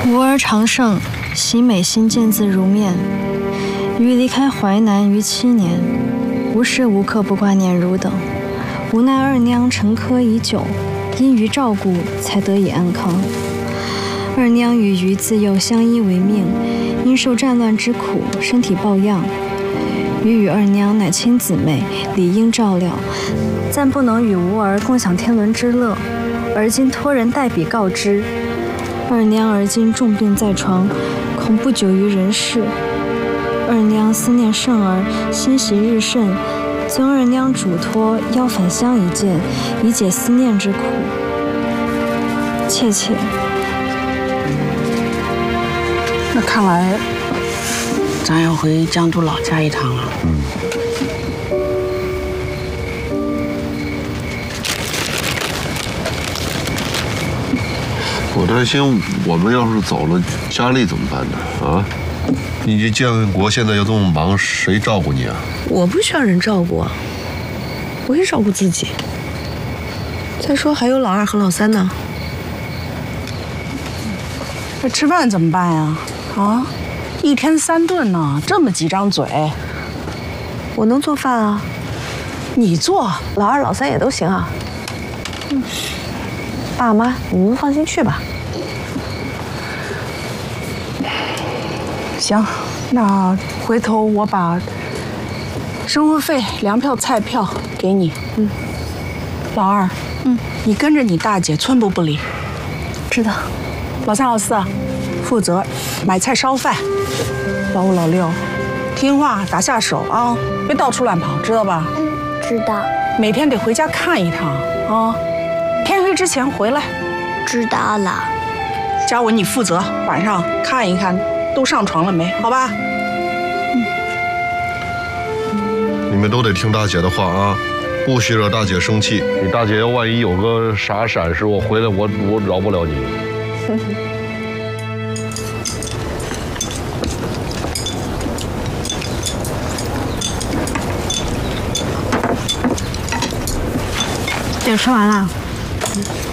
吾儿常胜，喜美心见字如面。余离开淮南逾7年，无时无刻不挂念汝等。无奈二娘沉疴已久，因余照顾，才得以安康。二娘与余自幼相依为命，因受战乱之苦，身体抱恙。余与二娘乃亲姊妹，理应照料，暂不能与吾儿共享天伦之乐。而今托人代笔告知，二娘而今重病在床，恐不久于人世。二娘思念圣儿，欣喜日甚，尊二娘嘱托邀返乡一见，以解思念之苦。切。 那看来，咱要回江都老家一趟了。 我担心我们要是走了，佳丽怎么办呢？啊，你这建国现在又这么忙，谁照顾你啊？ 我不需要人照顾啊，我也照顾自己。再说还有老二和老三呢。 这吃饭怎么办呀？啊，一天3顿呢，这么几张嘴。 我能做饭啊， 你做， 老二老三也都行啊。爸妈，你们放心去吧。 行，那回头我把生活费、粮票、菜票给你。老二，你跟着你大姐寸步不离。 知道。 老三、老四，负责买菜烧饭。老五、老六，听话打下手啊，别到处乱跑，知道吧？ 知道。 每天得回家看一趟啊，天黑之前回来。 知道了。 嘉文，你负责晚上看一看都上床了没，好吧？ 你们都得听大姐的话啊，不许惹大姐生气。你大姐要万一有个啥闪失，我回来我饶不了你。 姐吃完了。